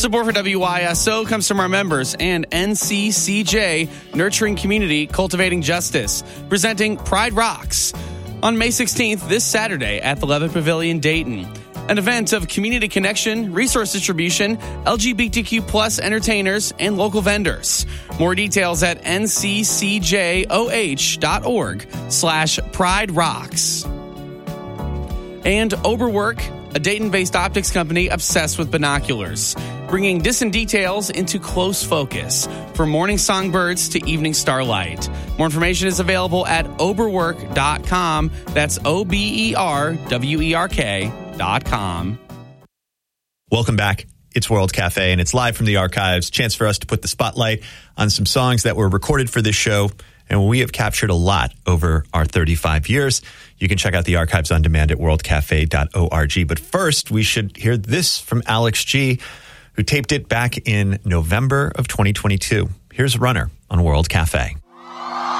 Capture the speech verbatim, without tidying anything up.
support for W Y S O comes from our members and N C C J, Nurturing Community, Cultivating Justice, presenting Pride Rocks on May sixteenth, this Saturday at the Levitt Pavilion, Dayton. An event of community connection, resource distribution, L G B T Q plus entertainers, and local vendors. More details at nccjoh.org slash Pride Rocks. And Oberwerk, a Dayton-based optics company obsessed with binoculars, bringing distant details into close focus from morning songbirds to evening starlight. More information is available at oberwerk dot com. That's O B E R W E R K dot com. Welcome back. It's World Cafe, and it's live from the archives. Chance for us to put the spotlight on some songs that were recorded for this show, and we have captured a lot over our thirty-five years. You can check out the archives on demand at world cafe dot org. But first, we should hear this from Alex G., who taped it back in November of twenty twenty-two. Here's Runner on World Cafe.